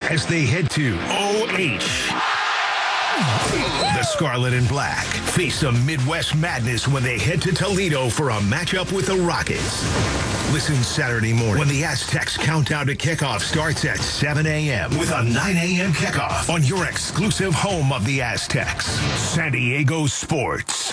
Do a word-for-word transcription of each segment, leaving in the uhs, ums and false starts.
as they head to O H. The Scarlet and Black face some Midwest madness when they head to Toledo for a matchup with the Rockets. Listen Saturday morning when the Aztecs countdown to kickoff starts at seven a.m. with a nine a.m. kickoff on your exclusive home of the Aztecs, San Diego Sports.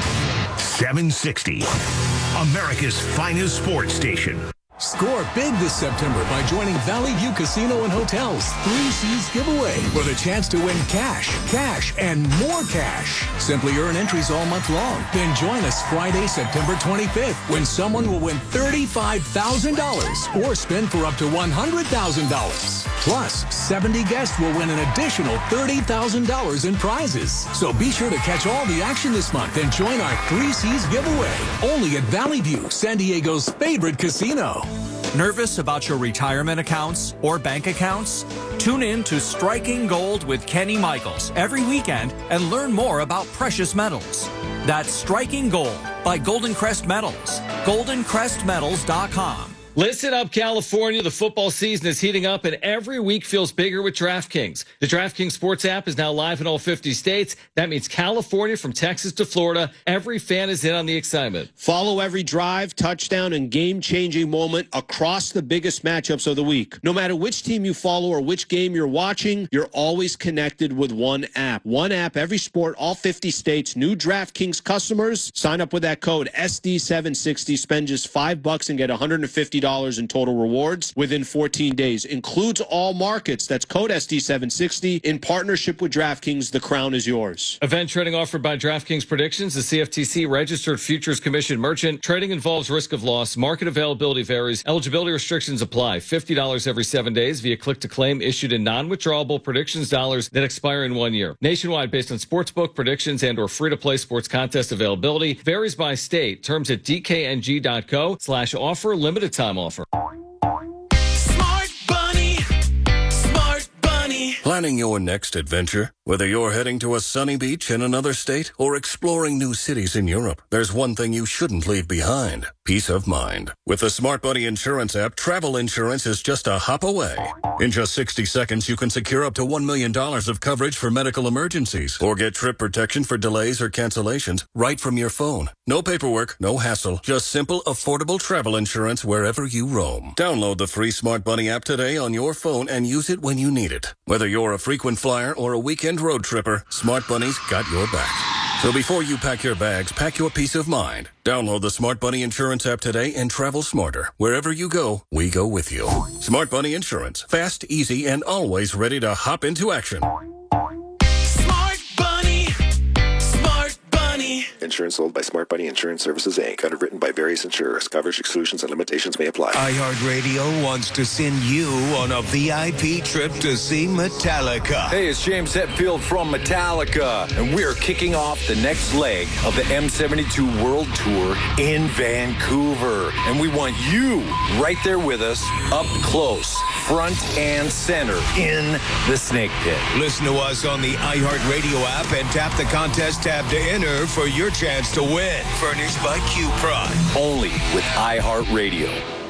seven sixty, America's finest sports station. Score big this September by joining Valley View Casino and Hotel's Three C's giveaway for the chance to win cash, cash, and more cash. Simply earn entries all month long. Then join us Friday, September twenty-fifth, when someone will win thirty-five thousand dollars or spin for up to one hundred thousand dollars. Plus, seventy guests will win an additional thirty thousand dollars in prizes. So be sure to catch all the action this month and join our Three C's giveaway. Only at Valley View, San Diego's favorite casino. Nervous about your retirement accounts or bank accounts? Tune in to Striking Gold with Kenny Michaels every weekend and learn more about precious metals. That's Striking Gold by Golden Crest Metals. golden crest metals dot com. Listen up, California. The football season is heating up, and every week feels bigger with DraftKings. The DraftKings Sports app is now live in all fifty states. That means California from Texas to Florida. Every fan is in on the excitement. Follow every drive, touchdown, and game-changing moment across the biggest matchups of the week. No matter which team you follow or which game you're watching, you're always connected with one app. One app, every sport, all fifty states. New DraftKings customers, sign up with that code S D seven sixty. Spend just five bucks and get one hundred fifty dollars in total rewards within fourteen days. Includes all markets. That's code S D seven sixty. In partnership with DraftKings, the crown is yours. Event trading offered by DraftKings Predictions, the C F T C registered futures commission merchant. Trading involves risk of loss. Market availability varies. Eligibility restrictions apply. fifty dollars every seven days via click to claim issued in non-withdrawable predictions dollars that expire in one year. Nationwide based on sportsbook predictions and or free-to-play sports contest availability. Varies by state. Terms at d k n g dot co slash offer. Limited time offer. Smart Bunny, Smart Bunny. Planning your next adventure? Whether you're heading to a sunny beach in another state or exploring new cities in Europe, there's one thing you shouldn't leave behind: peace of mind. With the Smart Bunny Insurance app, travel insurance is just a hop away. In just sixty seconds, you can secure up to one million dollars of coverage for medical emergencies or get trip protection for delays or cancellations right from your phone. No paperwork, no hassle, just simple, affordable travel insurance wherever you roam. Download the free Smart Bunny app today on your phone and use it when you need it. Whether you're a frequent flyer or a weekend road tripper, Smart Bunny's got your back. So before you pack your bags, pack your peace of mind. Download the Smart Bunny Insurance app today and travel smarter. Wherever you go, we go with you. Smart Bunny Insurance. Fast, easy, and always ready to hop into action. Smart Bunny, Smart Bunny. Insurance sold by Smart Bunny Insurance Services, Incorporated. Underwritten by various insurers. Coverage exclusions and limitations may apply. iHeartRadio wants to send you on a V I P trip to see Metallica. Hey, it's James Hetfield from Metallica, and we're kicking off the next leg of the M seventy-two World Tour in Vancouver. And we want you right there with us, up close, front and center, in the Snake Pit. Listen to us on the iHeartRadio app and tap the contest tab to enter for your chance to win. Furnished by Q Prime. Only with iHeartRadio.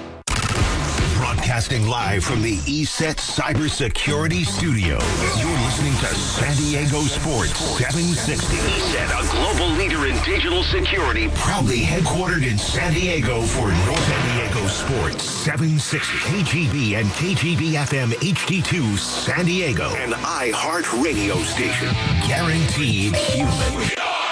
Broadcasting live from the E S E T Cybersecurity Studios. You're listening to San Diego Sports seven sixty. E S E T, a global leader in digital security, proudly headquartered in San Diego for North San Diego Sports seven sixty. K G B and K G B F M H D two San Diego. An iHeart radio station. Guaranteed human.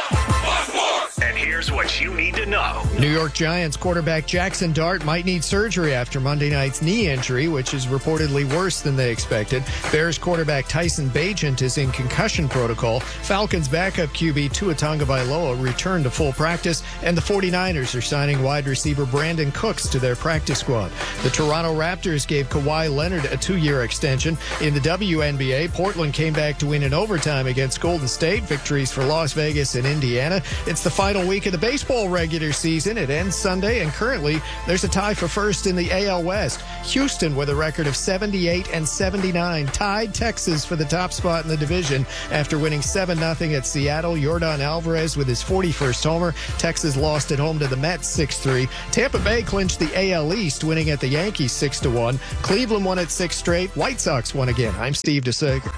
And here's what you need to know. New York Giants quarterback Jackson Dart might need surgery after Monday night's knee injury, which is reportedly worse than they expected. Bears quarterback Tyson Bagent is in concussion protocol. Falcons backup Q B Tua Tagovailoa returned to full practice, and the 49ers are signing wide receiver Brandon Cooks to their practice squad. The Toronto Raptors gave Kawhi Leonard a two-year extension. In the W N B A, Portland came back to win in overtime against Golden State. Victories for Las Vegas and Indiana. It's the final week week of the baseball regular season. It ends Sunday, and currently there's a tie for first in the A L West. Houston, with a record of seventy-eight and seventy-nine, tied Texas for the top spot in the division after winning seven nothing at Seattle. Yordan Alvarez with his forty-first homer. Texas lost at home to the Mets six three. Tampa Bay clinched the A L East, winning at the Yankees six to one. Cleveland won at six straight. White Sox won again. I'm Steve DeSager.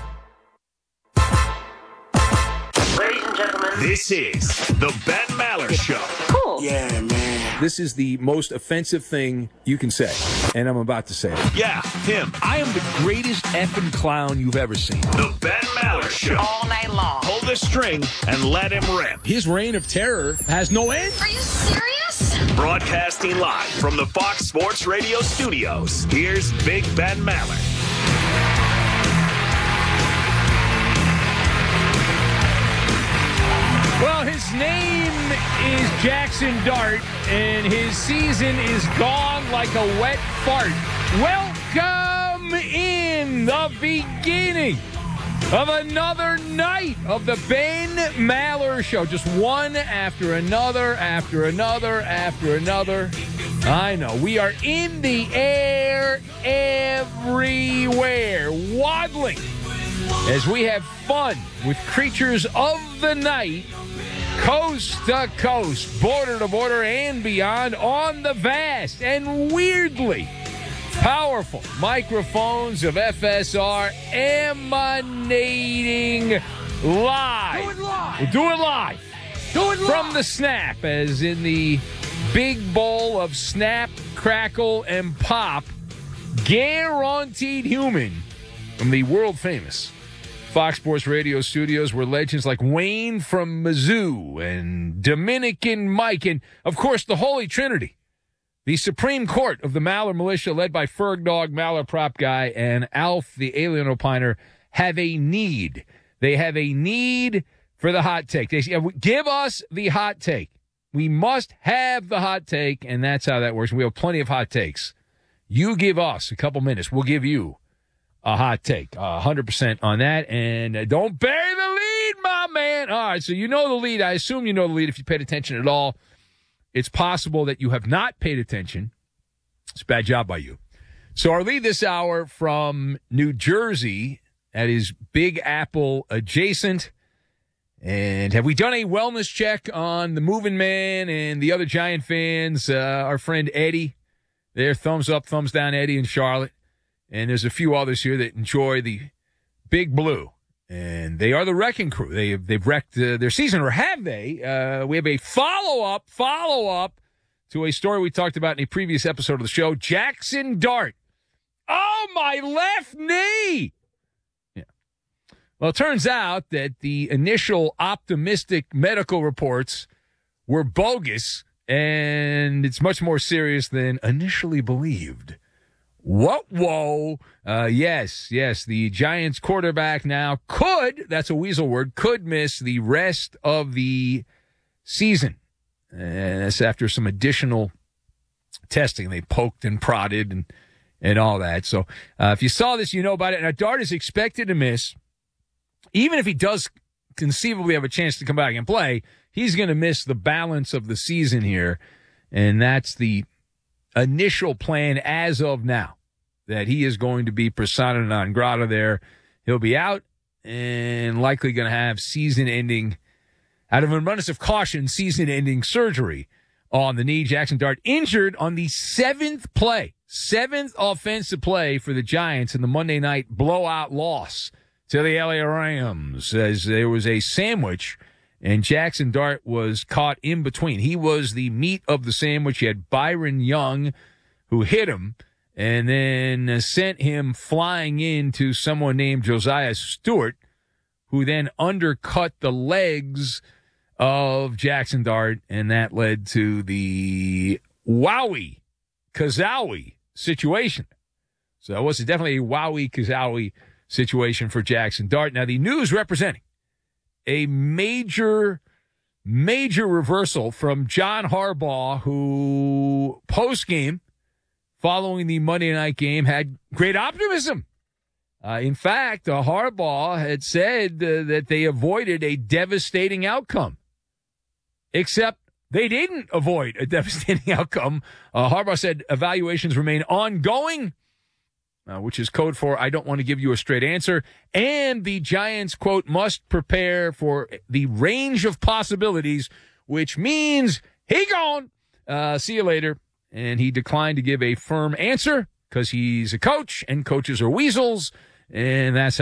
This is the Ben Maller Show. Cool. Yeah, man. This is the most offensive thing you can say, and I'm about to say it. Yeah, him. I am the greatest effing clown you've ever seen. The Ben Maller Show. All night long. Pull the string and let him rip. His reign of terror has no end. Are you serious? Broadcasting live from the Fox Sports Radio studios, here's Big Ben Maller. Well, his name is Jackson Dart, and his season is gone like a wet fart. Welcome in the beginning of another night of the Ben Maller Show. Just one after another, after another, after another. I know. We are in the air everywhere, waddling as we have fun with creatures of the night, coast to coast, border to border, and beyond on the vast and weirdly powerful microphones of F S R emanating live. Do it live. We'll do it live. Do it live. From the Snap, as in the big bowl of Snap, Crackle, and Pop, guaranteed human from the world famous Fox Sports Radio studios, where legends like Wayne from Mizzou and Dominican Mike and, of course, the Holy Trinity, the Supreme Court of the Maller Militia, led by Ferg Dog, Maller Prop Guy, and Alf, the Alien Opiner, have a need. They have a need for the hot take. They say, give us the hot take. We must have the hot take, and that's how that works. We have plenty of hot takes. You give us a couple minutes. We'll give you a hot take, uh, one hundred percent on that. And uh, don't bury the lead, my man. All right, so you know the lead. I assume you know the lead if you paid attention at all. It's possible that you have not paid attention. It's a bad job by you. So our lead this hour from New Jersey, that is Big Apple adjacent. And have we done a wellness check on the Moving Man and the other Giant fans? Uh, our friend Eddie, there, thumbs up, thumbs down, Eddie in Charlotte. And there's a few others here that enjoy the Big Blue. And they are the wrecking crew. They, they've wrecked uh, their season, or have they? Uh, we have a follow-up, follow-up to a story we talked about in a previous episode of the show. Jackson Dart. Oh, my left knee! Yeah. Well, it turns out that the initial optimistic medical reports were bogus, and it's much more serious than initially believed. What? Whoa. Uh, yes, yes. The Giants quarterback now could, that's a weasel word, could miss the rest of the season. And that's after some additional testing. They poked and prodded and, and all that. So uh, if you saw this, you know about it. Now, Dart is expected to miss. Even if he does conceivably have a chance to come back and play, he's going to miss the balance of the season here. And that's the initial plan as of now, that he is going to be persona non grata there. He'll be out and likely going to have season-ending, out of an abundance of caution, season-ending surgery on the knee. Jackson Dart injured on the seventh play, seventh offensive play for the Giants in the Monday night blowout loss to the L A Rams, as there was a sandwich and Jackson Dart was caught in between. He was the meat of the sandwich. You had Byron Young, who hit him and then sent him flying into someone named Josiah Stewart, who then undercut the legs of Jackson Dart, and that led to the Wowie Kazowie situation. So it was definitely a Wowie Kazowie situation for Jackson Dart. Now, the news representing a major, major reversal from John Harbaugh, who post-game, following the Monday night game, had great optimism. Uh, in fact, uh, Harbaugh had said uh, that they avoided a devastating outcome. Except they didn't avoid a devastating outcome. Uh, Harbaugh said evaluations remain ongoing, uh, which is code for I don't want to give you a straight answer. And the Giants, quote, must prepare for the range of possibilities, which means he gone. Uh, see you later. And he declined to give a firm answer because he's a coach and coaches are weasels. And that's how